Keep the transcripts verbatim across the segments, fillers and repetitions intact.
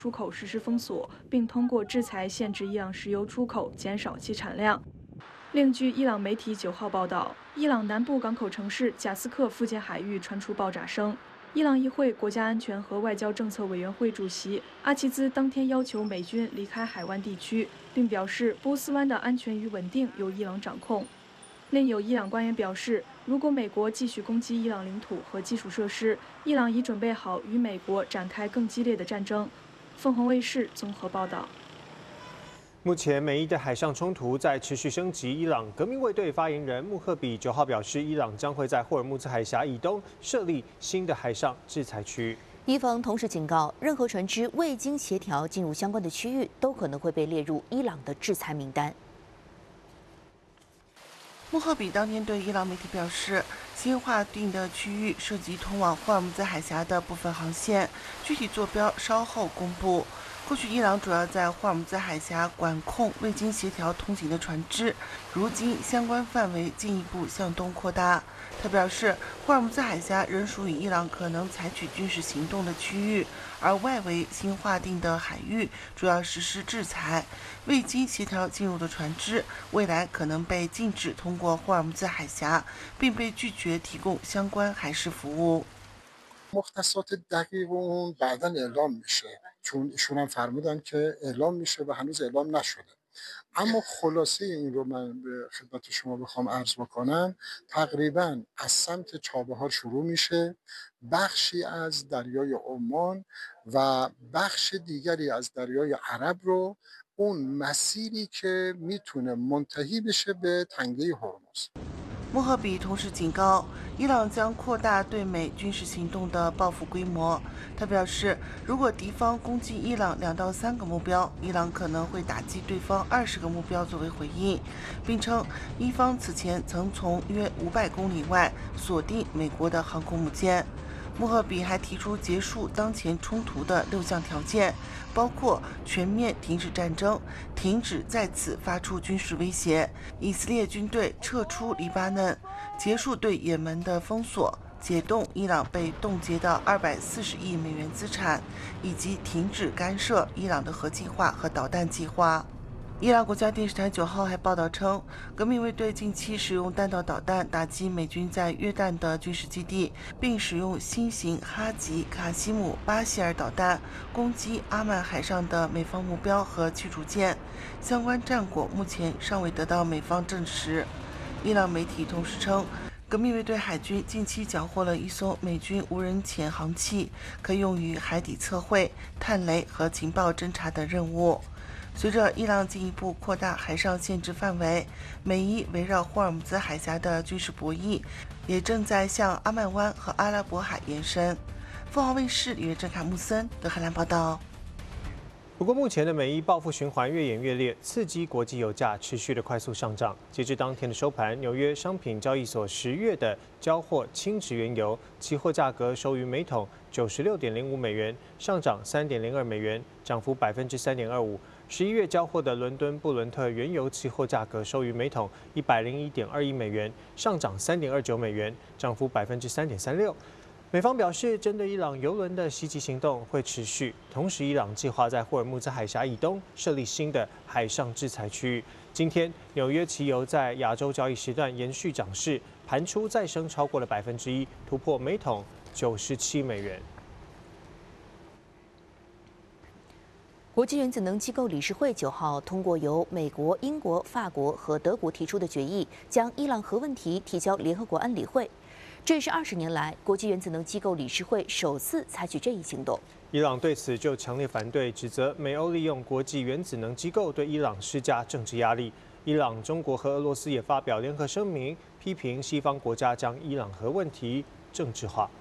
出口实施封锁，并通过制裁限制伊朗石油出口，减少其产量。另据伊朗媒体九号报道，伊朗南部港口城市贾斯克附近海域传出爆炸声。伊朗议会国家安全和外交政策委员会主席阿齐兹当天要求美军离开海湾地区，并表示波斯湾的安全与稳定由伊朗掌控。另有伊朗官员表示，如果美国继续攻击伊朗领土和基础设施，伊朗已准备好与美国展开更激烈的战争。凤凰卫视综合报道。 目前，美伊的海上冲突在持续升级。伊朗革命卫队发言人穆赫比九号表示，伊朗将会在霍尔木兹海峡以东设立新的海上制裁区。 伊方同时警告，任何船只未经协调进入相关的区域，都可能会被列入伊朗的制裁名单。 穆赫比当天对伊朗媒体表示，新划定的区域涉及通往霍尔木兹海峡的部分航线，具体坐标稍后公布。过去，伊朗主要在霍尔木兹海峡管控未经协调通行的船只，如今相关范围进一步向东扩大。他表示，霍尔木兹海峡仍属于伊朗可能采取军事行动的区域，而外围新划定的海域主要实施制裁。未经协调进入的船只，未来可能被禁止通过霍尔木兹海峡，并被拒绝提供相关海事服务。 مختصات دقیق اون بعداً اعلام میشه چون ایشون هم فرمودن که اعلام میشه و هنوز اعلام نشده اما خلاصه این رو من به خدمت شما بخوام عرض بکنم تقریبا از سمت چابهار شروع میشه بخشی از دریای عمان و بخش دیگری از دریای عرب رو اون مسیری که میتونه منتهی بشه به تنگه هرمز 穆赫比同时警告，伊朗将扩大对美军事行动的报复规模。他表示，如果敌方攻击伊朗两到三个目标，伊朗可能会打击对方二十个目标作为回应，并称伊方此前曾从约五百公里外锁定美国的航空母舰。穆赫比还提出结束当前冲突的六项条件，包括全面停止战争、停止再次发出军事威胁、以色列军队撤出黎巴嫩、结束对也门的封锁、解冻伊朗被冻结的二百四十亿美元资产，以及停止干涉伊朗的核计划和导弹计划。伊朗国家电视台九号还报道称，革命卫队近期使用弹道导弹打击美军在约旦的军事基地，并使用新型哈吉卡西姆巴希尔导弹攻击阿曼海上的美方目标和驱逐舰。相关战果目前尚未得到美方证实。伊朗媒体同时称，革命卫队海军近期缴获了一艘美军无人潜航器，可用于海底测绘、探雷和情报侦察等任务。随着伊朗进一步扩大海上限制范围，美伊围绕霍尔木兹海峡的军事博弈也正在向阿曼湾和阿拉伯海延伸。凤凰卫视里约郑凯穆森德黑兰报道。 不过，目前的美伊报复循环越演越烈，刺激国际油价持续的快速上涨。截至当天的收盘，纽约商品交易所十月的交货轻质原油期货价格收于每桶九十六点零五美元，上涨三点零二美元，涨幅百分之三点二五。十一月交货的伦敦布伦特原油期货价格收于每桶一百零一点二一美元，上涨三点二九美元，涨幅百分之三点三六。美方表示，针对伊朗油轮的袭击行动会持续，同时伊朗计划在霍尔木兹海峡以东设立新的海上制裁区域。今天，纽约期油在亚洲交易时段延续涨势，盘出再升超过了百分之一，突破每桶九十七美元。 国际原子能机构理事会九号通过由美国、英国、法国和德国提出的决议，将伊朗核问题提交联合国安理会。这也是二十年来国际原子能机构理事会首次采取这一行动。 伊朗对此就强烈反对，指责美欧利用国际原子能机构对伊朗施加政治压力。伊朗、中国和俄罗斯也发表联合声明，批评西方国家将伊朗核问题政治化。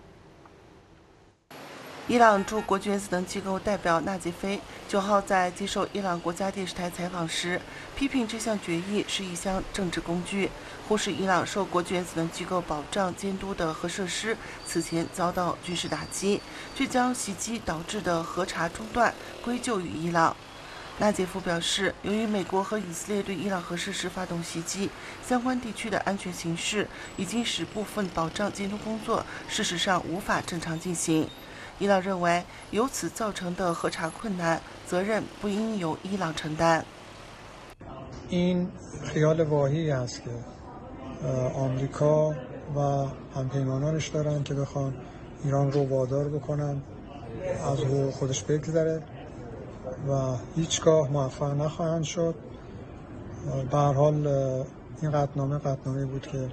伊朗驻国际原子能机构代表纳吉菲九号在接受伊朗国家电视台采访时，批评这项决议是一项政治工具，忽视伊朗受国际原子能机构保障监督的核设施此前遭到军事打击，却将袭击导致的核查中断归咎于伊朗。纳杰夫表示，由于美国和以色列对伊朗核设施发动袭击，相关地区的安全形势已经使部分保障监督工作事实上无法正常进行。 伊朗认为，由此造成的核查困难，责任不应由伊朗承担。 این خیال واهی است که آمریکا و همپیمانانش دارن که بخوان ایران رو وادار بکنن از حقوق خودش بگذره و هیچگاه موفق نخواهند شد. به هر حال این قطعنامه قطعنامه‌ای بود که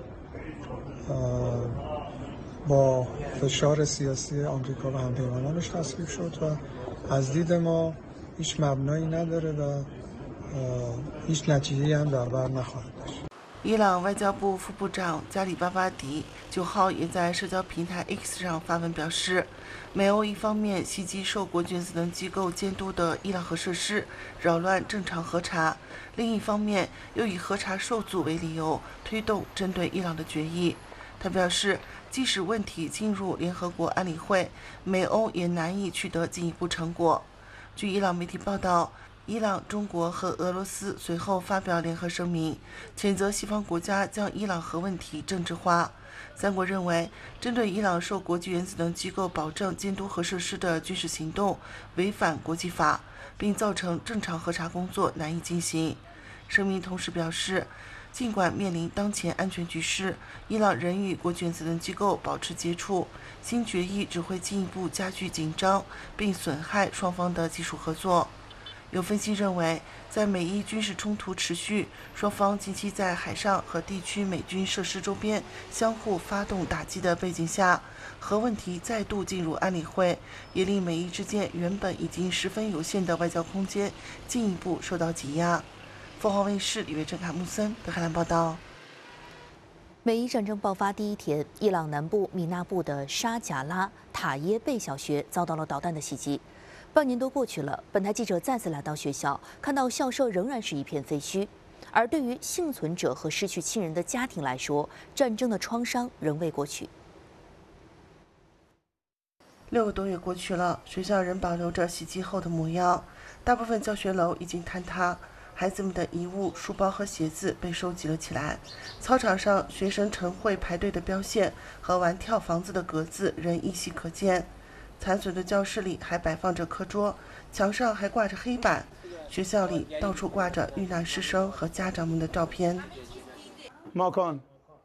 با فشار سیاسی آمریکا و همپیمانانش تصویب شد و از دید ما هیچ مبنایی نداره و هیچ نتیجه‌ای هم در بر نخواهد داشت. 伊朗外交部副部长加里巴巴迪九号也在社交平台 X 上发文表示，美欧一方面袭击受国际原子能机构监督的伊朗核设施，扰乱正常核查；另一方面又以核查受阻为理由，推动针对伊朗的决议。他表示，即使问题进入联合国安理会，美欧也难以取得进一步成果。据伊朗媒体报道，伊朗、中国和俄罗斯随后发表联合声明，谴责西方国家将伊朗核问题政治化。三国认为，针对伊朗受国际原子能机构保证监督核设施的军事行动违反国际法，并造成正常核查工作难以进行。声明同时表示，尽管面临当前安全局势，伊朗仍与国际原子能机构保持接触。新决议只会进一步加剧紧张，并损害双方的技术合作。有分析认为，在美伊军事冲突持续，双方近期在海上和地区美军设施周边相互发动打击的背景下，核问题再度进入安理会，也令美伊之间原本已经十分有限的外交空间进一步受到挤压。凤凰卫视李月珍、卡木森德黑兰报道。 美伊战争爆发第一天，伊朗南部米纳布的沙贾拉塔耶贝小学遭到了导弹的袭击。半年多过去了，本台记者再次来到学校，看到校舍仍然是一片废墟。而对于幸存者和失去亲人的家庭来说，战争的创伤仍未过去。 六个多月过去了，学校仍保留着袭击后的模样，大部分教学楼已经坍塌，孩子们的遗物、书包和鞋子被收集了起来。操场上学生晨会排队的标线和玩跳房子的格子仍依稀可见。残损的教室里还摆放着课桌，墙上还挂着黑板。学校里到处挂着遇难师生和家长们的照片。 ماکان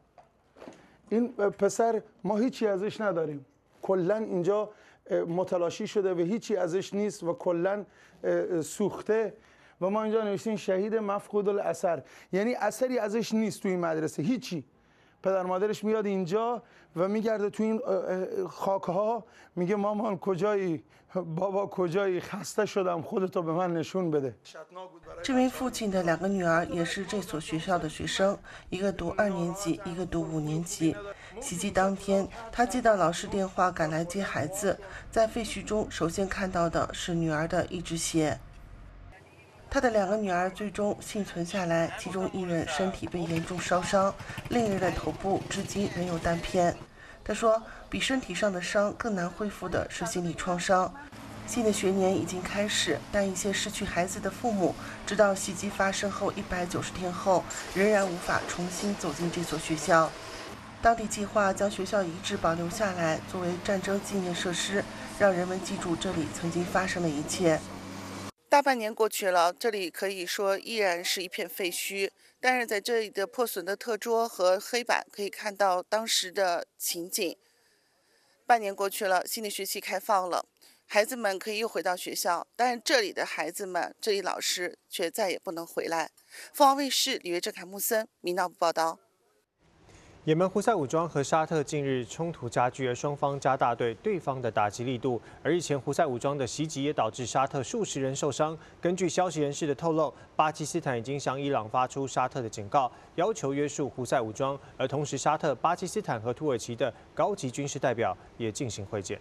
این پسر ما هیچی ازش نداریم. کلاً اینجا متلاشی شده و هیچی ازش نیست و کلاً سوخته و ما اینجا نوشتیم شهید مفقود الاثر، یعنی اثری ازش نیست تو این مدرسه، هیچی. پدر مادرش میاد اینجا و میگرده تو این خاک‌ها، میگه مامان کجایی؟ بابا کجایی؟ خسته شدم، خودتو به من نشون بده. 这位父亲的两个女儿也是这所学校的学生，一个读二年级，一个读五年级。袭击当天，他接到老师电话赶来接孩子，在废墟中首先看到的是女儿的一只鞋。他的两个女儿最终幸存下来，其中一人身体被严重烧伤，另一人的头部至今仍有弹片。他说，比身体上的伤更难恢复的是心理创伤。新的学年已经开始，但一些失去孩子的父母，直到袭击发生后一百九十天后，仍然无法重新走进这所学校。当地计划将学校遗址保留下来，作为战争纪念设施，让人们记住这里曾经发生的一切。大半年过去了，这里可以说依然是一片废墟，但是在这里的破损的课桌和黑板可以看到当时的情景。半年过去了，新的学期开放了，孩子们可以又回到学校，但是这里的孩子们，这里老师却再也不能回来。凤凰卫视李月珍、凯木森民闹部报道。 也门胡塞武装和沙特近日冲突加剧，而双方加大对对方的打击力度。而日前胡塞武装的袭击也导致沙特数十人受伤。根据消息人士的透露，巴基斯坦已经向伊朗发出沙特的警告，要求约束胡塞武装。而同时，沙特、巴基斯坦和土耳其的高级军事代表也进行会见。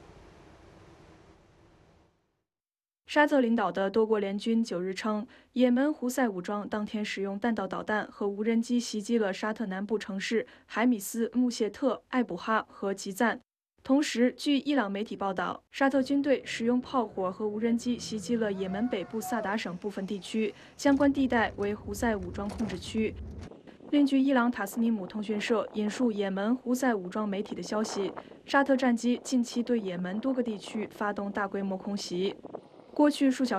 沙特领导的多国联军九日称，也门胡塞武装当天使用弹道导弹和无人机袭击了沙特南部城市海米斯、穆谢特、艾卜哈和吉赞。同时，据伊朗媒体报道，沙特军队使用炮火和无人机袭击了也门北部萨达省部分地区，相关地带为胡塞武装控制区。 另据伊朗塔斯尼姆通讯社引述也门胡塞武装媒体的消息，沙特战机近期对也门多个地区发动大规模空袭。过去数小